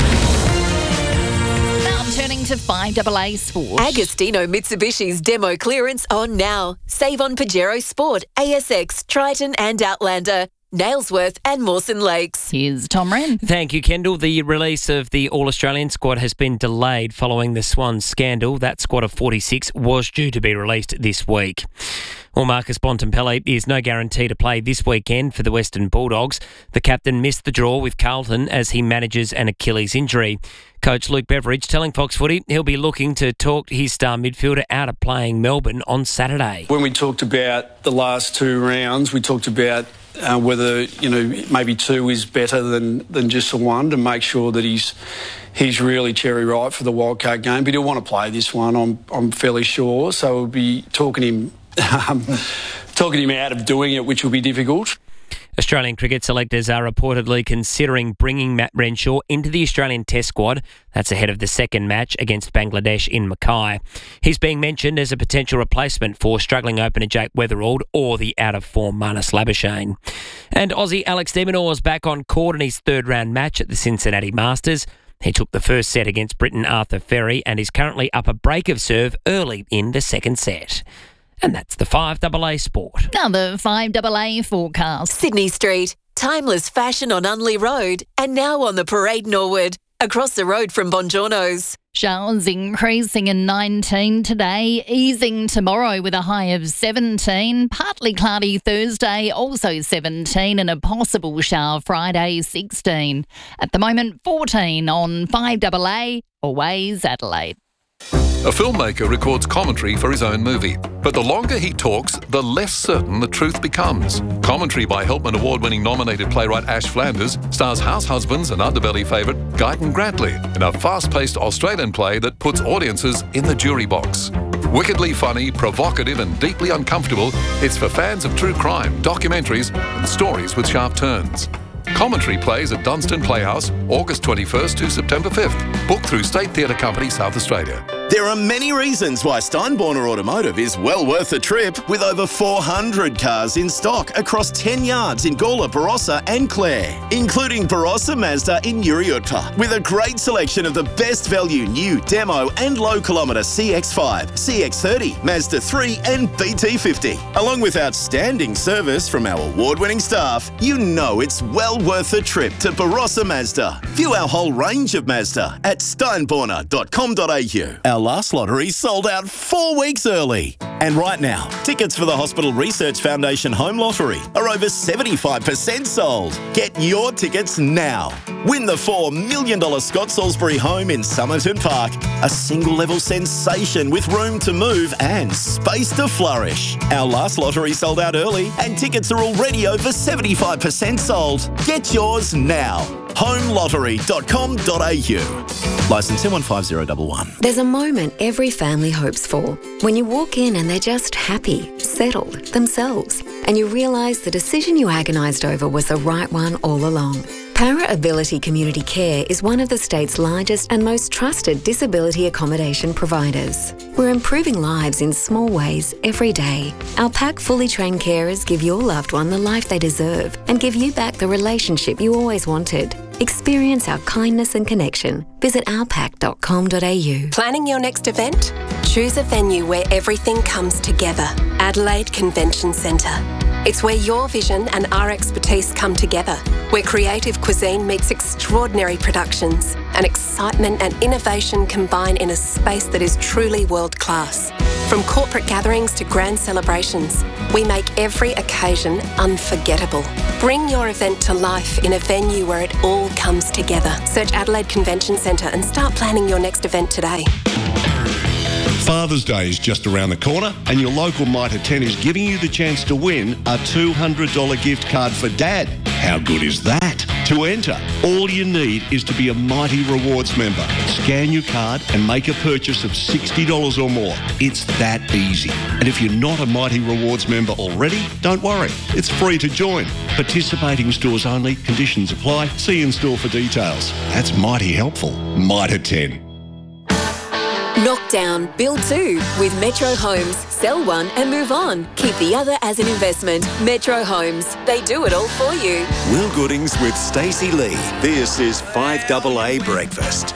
Turning to five double A Sport. Agostino Mitsubishi's demo clearance on now. Save on Pajero Sport, A S X, Triton and Outlander, Nailsworth and Mawson Lakes. Here's Tom Wren. Thank you, Kendall. The release of the All-Australian squad has been delayed following the Swans scandal. That squad of forty-six was due to be released this week. Well, Marcus Bontempelli is no guarantee to play this weekend for the Western Bulldogs. The captain missed the draw with Carlton as he manages an Achilles injury. Coach Luke Beveridge telling Fox Footy he'll be looking to talk his star midfielder out of playing Melbourne on Saturday. When we talked about the last two rounds, we talked about uh, whether, you know, maybe two is better than, than just the one, to make sure that he's he's really cherry ripe for the wildcard game. But he'll want to play this one, I'm, I'm fairly sure. So we'll be talking him Um, talking him out of doing it, which will be difficult. Australian cricket selectors are reportedly considering bringing Matt Renshaw into the Australian Test squad. That's ahead of the second match against Bangladesh in Mackay. He's being mentioned as a potential replacement for struggling opener Jake Weatherald or the out-of-form Marnus Labuschagne. And Aussie Alex de Minaur is back on court in his third-round match at the Cincinnati Masters. He took the first set against Briton Arthur Ferry and is currently up a break of serve early in the second set. And that's the five double A Sport. Now the five double A forecast. Sydney Street, timeless fashion on Unley Road, and now on the Parade Norwood, across the road from Bongiorno's. Showers increasing in nineteen today, easing tomorrow with a high of seventeen. Partly cloudy Thursday, also seventeen, and a possible shower Friday, sixteen. At the moment, fourteen on five double A, always Adelaide. A filmmaker records commentary for his own movie, but the longer he talks, the less certain the truth becomes. Commentary by Helpman Award-winning nominated playwright Ash Flanders stars house husbands and underbelly favourite Guyton Grantley in a fast-paced Australian play that puts audiences in the jury box. Wickedly funny, provocative and deeply uncomfortable, it's for fans of true crime, documentaries and stories with sharp turns. Commentary plays at Dunstan Playhouse, August twenty-first to September fifth. Booked through State Theatre Company, South Australia. There are many reasons why Steinborner Automotive is well worth a trip, with over four hundred cars in stock across ten yards in Gawler, Barossa and Clare, including Barossa Mazda in Uriutpa, with a great selection of the best value new, demo and low kilometre C X five, C X thirty, Mazda three and B T fifty. Along with outstanding service from our award-winning staff, you know it's well worth a trip to Barossa Mazda. View our whole range of Mazda at steinborner dot com dot a u. Our last lottery sold out four weeks early. And right now, tickets for the Hospital Research Foundation Home Lottery are over seventy-five percent sold. Get your tickets now. Win the four million dollars Scott Salisbury home in Somerton Park. A single-level sensation with room to move and space to flourish. Our last lottery sold out early and tickets are already over seventy-five percent sold. Get yours now. home lottery dot com dot a u. Licence M one five zero one one. There's a moment every family hopes for. When you walk in and they're just happy, settled, themselves, and you realise the decision you agonised over was the right one all along. Para Ability Community Care is one of the state's largest and most trusted disability accommodation providers. We're improving lives in small ways every day. Our P A C fully trained carers give your loved one the life they deserve and give you back the relationship you always wanted. Experience our kindness and connection. Visit our pac dot com dot a u. Planning your next event? Choose a venue where everything comes together. Adelaide Convention Centre. It's where your vision and our expertise come together, where creative cuisine meets extraordinary productions and excitement and innovation combine in a space that is truly world-class. From corporate gatherings to grand celebrations, we make every occasion unforgettable. Bring your event to life in a venue where it all comes together. Search Adelaide Convention Centre and start planning your next event today. Father's Day is just around the corner and your local Mitre ten is giving you the chance to win a two hundred dollars gift card for Dad. How good is that? To enter, all you need is to be a Mighty Rewards member. Scan your card and make a purchase of sixty dollars or more. It's that easy. And if you're not a Mighty Rewards member already, don't worry. It's free to join. Participating stores only. Conditions apply. See in store for details. That's mighty helpful. Mitre ten. Knock down, build two with Metro Homes. Sell one and move on. Keep the other as an investment. Metro Homes. They do it all for you. Will Goodings with Stacey Lee. This is five double A Breakfast.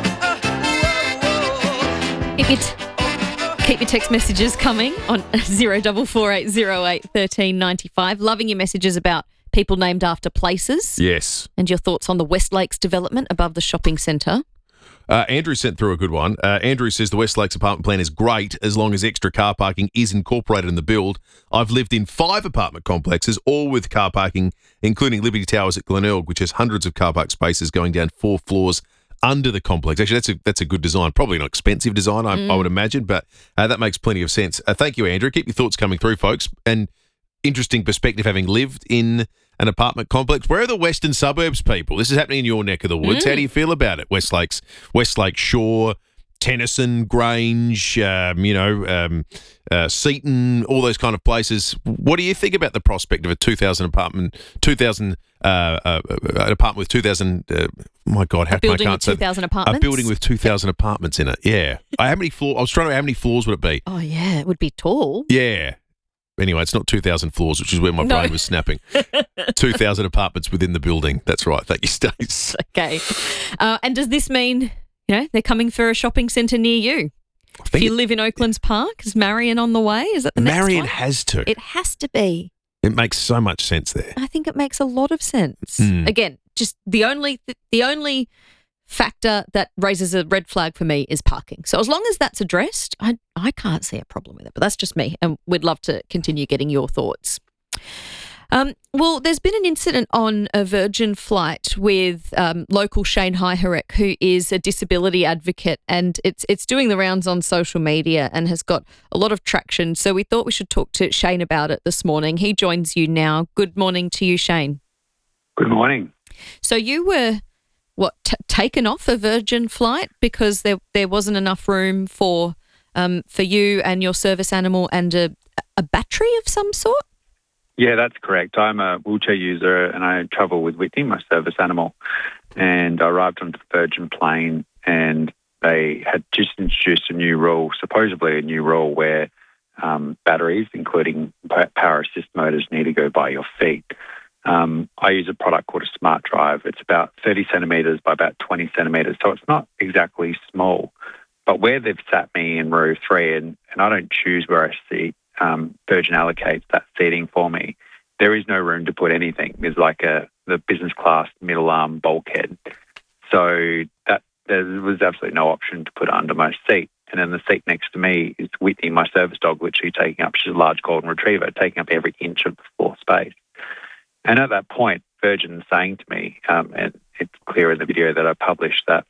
Keep your, keep your text messages coming on zero four four eight zero eight one three nine five. Loving your messages about people named after places. Yes. And your thoughts on the West Lakes development above the shopping centre. Uh, Andrew sent through a good one. Uh, Andrew says the West Lakes apartment plan is great as long as extra car parking is incorporated in the build. I've lived in five apartment complexes, all with car parking, including Liberty Towers at Glenelg, which has hundreds of car park spaces going down four floors under the complex. Actually, that's a that's a good design. Probably not expensive design, I, Mm. I would imagine, but uh, that makes plenty of sense. Uh, thank you, Andrew. Keep your thoughts coming through, folks. And interesting perspective having lived in an apartment complex. Where are the western suburbs people? This is happening in your neck of the woods. Mm. How do you feel about it? West Lakes, Westlake Shore, Tennyson, Grange, um, you know, um, uh, Seaton, all those kind of places. What do you think about the prospect of a two thousand apartment, two thousand uh, uh, an apartment with two thousand? Uh, my God, how A building I can't with say two thousand a apartments? building with two thousand apartments in it. Yeah, Uh, how many floors? I was trying to. How many floors would it be? Oh, yeah, it would be tall. Yeah. Anyway, it's not two thousand floors, which is where my No. brain was snapping. two thousand apartments within the building. That's right. Thank you, Stace. Okay. Uh, and does this mean, you know, they're coming for a shopping centre near you? If you live in Oaklands Park, is Marion on the way? Is that the next Marion one? has to. It has to be. It makes so much sense there. I think it makes a lot of sense. Mm. Again, just the only the only factor that raises a red flag for me is parking. So as long as that's addressed, I I can't see a problem with it. But that's just me, and we'd love to continue getting your thoughts. Um, well, there's been an incident on a Virgin flight with um, local Shane Heiharek, who is a disability advocate, and it's it's doing the rounds on social media and has got a lot of traction. So we thought we should talk to Shane about it this morning. He joins you now. Good morning to you, Shane. Good morning. So you were, what, t- taken off a Virgin flight because there there wasn't enough room for um for you and your service animal and a a battery of some sort? Yeah, that's correct. I'm a wheelchair user and I travel with Whitney, my service animal. And I arrived on the Virgin plane and they had just introduced a new rule, supposedly a new rule where um, batteries, including power assist motors, need to go by your feet. Um, I use a product called a Smart Drive. It's about thirty centimetres by about twenty centimetres, so it's not exactly small. But where they've sat me in row three, and, and I don't choose where I sit, um, Virgin allocates that seating for me, there is no room to put anything. There's like a the business class middle arm bulkhead. So that there was absolutely no option to put it under my seat. and then the seat next to me is Whitney, my service dog, literally taking up, she's a large golden retriever, taking up every inch of the floor space. And at that point, Virgin's saying to me, um, and it's clear in the video that I published, that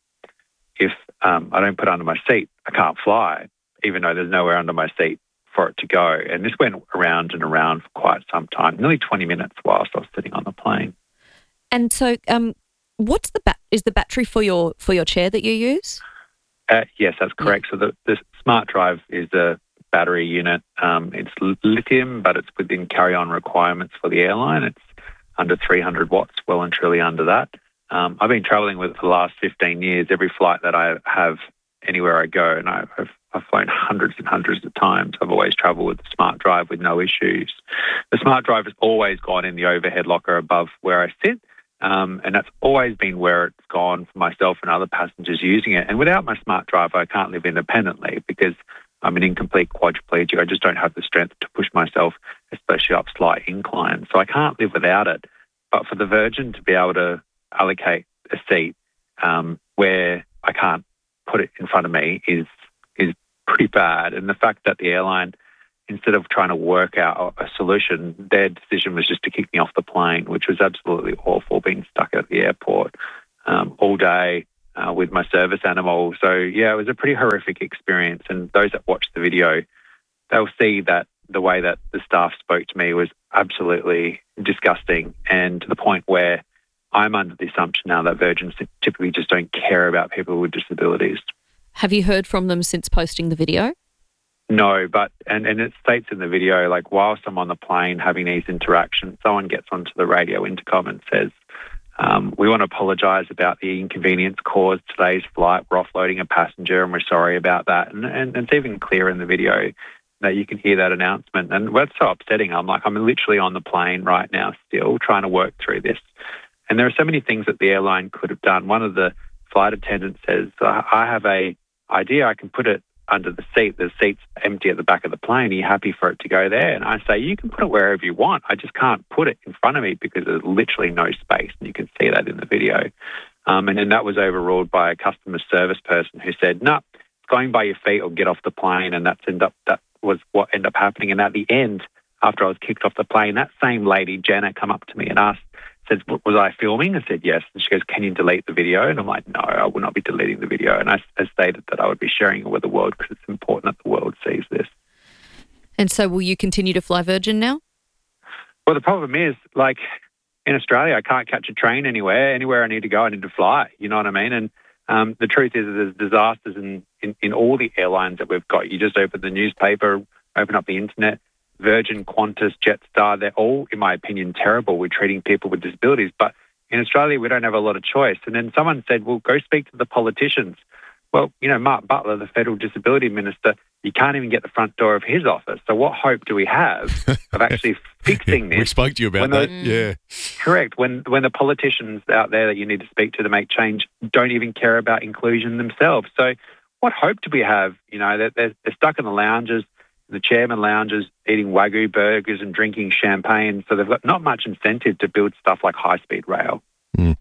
if um, I don't put it under my seat, I can't fly, even though there's nowhere under my seat for it to go. And this went around and around for quite some time, nearly twenty minutes whilst I was sitting on the plane. And so, um, what's the bat- is the battery for your for your chair that you use? Uh, yes, that's correct. So the, the Smart Drive is a battery unit. Um, it's lithium, but it's within carry-on requirements for the airline. It's under three hundred watts, well and truly under that. Um, I've been travelling with it for the last fifteen years. Every flight that I have, anywhere I go, and I've, I've flown hundreds and hundreds of times, I've always travelled with the Smart Drive with no issues. The Smart Drive has always gone in the overhead locker above where I sit, um, and that's always been where it's gone for myself and other passengers using it. And without my Smart Drive, I can't live independently because I'm an incomplete quadriplegic. I just don't have the strength to push myself, especially up slight inclines. So I can't live without it. But for the Virgin to be able to allocate a seat um, where I can't put it in front of me is is pretty bad. And the fact that the airline, instead of trying to work out a solution, their decision was just to kick me off the plane, which was absolutely awful, being stuck at the airport um, all day uh, with my service animal. So, yeah, it was a pretty horrific experience. And those that watch the video, they'll see that the way that the staff spoke to me was absolutely disgusting, and to the point where I'm under the assumption now that Virgins typically just don't care about people with disabilities. Have you heard from them since posting the video? No, but, and, and it states in the video, like, whilst I'm on the plane having these interactions, someone gets onto the radio intercom and says, um, we want to apologise about the inconvenience caused today's flight. We're offloading a passenger and we're sorry about that. And, and it's even clear in the video that you can hear that announcement. And that's so upsetting. I'm like, I'm literally on the plane right now still trying to work through this. And there are so many things that the airline could have done. One of the flight attendants says, I have a idea. I can put it under the seat. The seat's empty at the back of the plane. Are you happy for it to go there? And I say, you can put it wherever you want. I just can't put it in front of me because there's literally no space. And you can see that in the video. Um, and then that was overruled by a customer service person who said, no, it's going by your feet or get off the plane. And that's end up, that was what ended up happening. And at the end, after I was kicked off the plane, that same lady, Jenna, come up to me and asked, said, was I filming? I said, yes. And she goes, can you delete the video? And I'm like, no, I will not be deleting the video. And I, I stated that I would be sharing it with the world because it's important that the world sees this. And so will you continue to fly Virgin now? Well, the problem is, like, in Australia, I can't catch a train anywhere. Anywhere I need to go, I need to fly. You know what I mean? And um, the truth is there's disasters in, in, in all the airlines that we've got. You just open the newspaper, open up the internet, Virgin, Qantas, Jetstar, they're all, in my opinion, terrible with treating people with disabilities. But in Australia, we don't have a lot of choice. And then someone said, well, go speak to the politicians. Well, you know, Mark Butler, the federal disability minister, you can't even get the front door of his office. So what hope do we have of actually fixing this? We spoke to you about that, those, yeah. Correct. When when the politicians out there that you need to speak to to make change don't even care about inclusion themselves. So what hope do we have? You know, they're, they're, they're stuck in the lounges, the chairman lounges, eating Wagyu burgers and drinking champagne. So they've got not much incentive to build stuff like high-speed rail. Mm.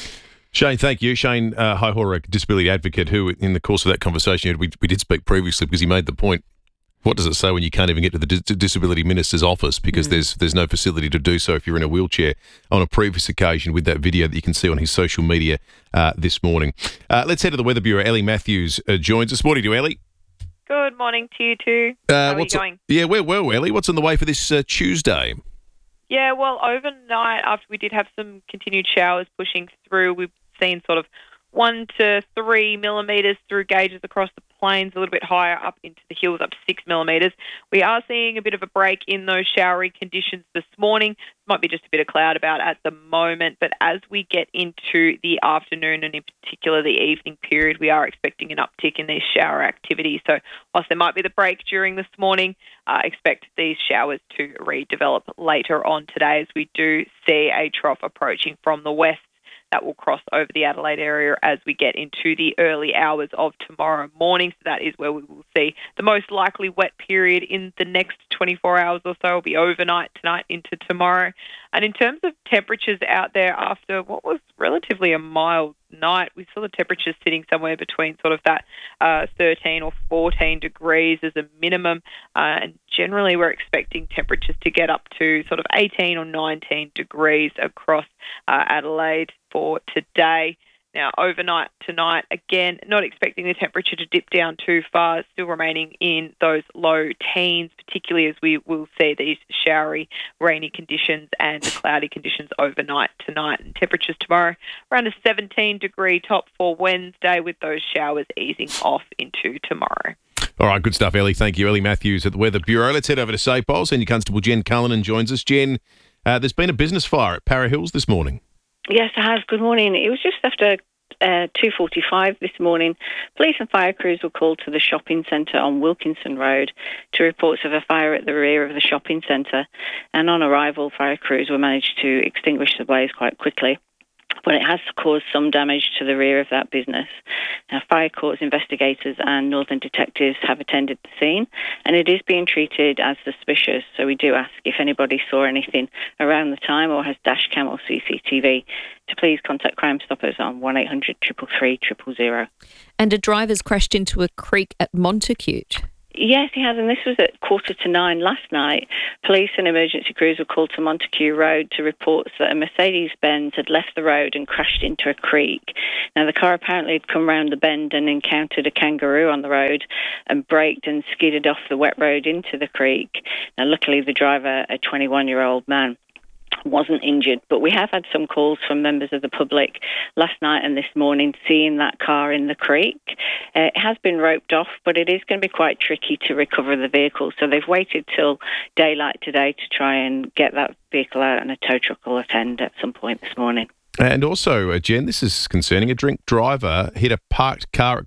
Shane, thank you. Shane uh, Hihora, a disability advocate who, in the course of that conversation, we, we did speak previously because he made the point, what does it say when you can't even get to the dis- disability minister's office because mm. there's there's no facility to do so if you're in a wheelchair, on a previous occasion with that video that you can see on his social media uh, this morning. Uh, let's head to the Weather Bureau. Ellie Matthews uh, joins us. Morning to you, Ellie. Good morning to you too. Uh, How are what's you going? Yeah, we're well, Ellie. What's on the way for this uh, Tuesday? Yeah, well, overnight, after we did have some continued showers pushing through, we've seen sort of one to three millimetres through gauges across the plains, a little bit higher up into the hills, up to six millimetres. We are seeing a bit of a break in those showery conditions this morning. Might be just a bit of cloud about at the moment, but as we get into the afternoon and in particular the evening period, we are expecting an uptick in these shower activity. So whilst there might be the break during this morning, uh, expect these showers to redevelop later on today as we do see a trough approaching from the west. That will cross over the Adelaide area as we get into the early hours of tomorrow morning. So that is where we will see the most likely wet period in the next twenty-four hours or so. It will be overnight tonight into tomorrow. And in terms of temperatures out there after what was relatively a mild night, we saw the temperatures sitting somewhere between sort of that uh, thirteen or fourteen degrees as a minimum. Uh, and generally, we're expecting temperatures to get up to sort of eighteen or nineteen degrees across uh, Adelaide for today. Now, overnight tonight, again, not expecting the temperature to dip down too far, still remaining in those low teens, particularly as we will see these showery, rainy conditions and the cloudy conditions overnight tonight. And temperatures tomorrow around a seventeen degree top for Wednesday, with those showers easing off into tomorrow. All right, good stuff, Ellie. Thank you. Ellie Matthews at the Weather Bureau. Let's head over to Safe Bowl. Senior Constable Jen Cullinan joins us. Jen, uh, there's been a business fire at Para Hills this morning. Yes, it has. Good morning. It was just after uh, two forty-five this morning. Police and fire crews were called to the shopping centre on Wilkinson Road to reports of a fire at the rear of the shopping centre. And on arrival, fire crews were managed to extinguish the blaze quite quickly, but it has caused some damage to the rear of that business. Now, Fire Courts investigators and Northern detectives have attended the scene, and it is being treated as suspicious. So we do ask if anybody saw anything around the time or has dash cam or C C T V to please contact Crime Stoppers on one eight hundred three three three zero zero. And a driver's crashed into a creek at Montacute. Yes, he has, and this was at quarter to nine last night. Police and emergency crews were called to Montague Road to reports that a Mercedes-Benz had left the road and crashed into a creek. Now, the car apparently had come round the bend and encountered a kangaroo on the road and braked and skidded off the wet road into the creek. Now, luckily, the driver, a twenty-one-year-old man, wasn't injured, but we have had some calls from members of the public last night and this morning seeing that car in the creek. Uh, it has been roped off, but it is going to be quite tricky to recover the vehicle, so they've waited till daylight today to try and get that vehicle out, and a tow truck will attend at some point this morning. And also, uh, Jen, this is concerning. A drink driver hit a parked car at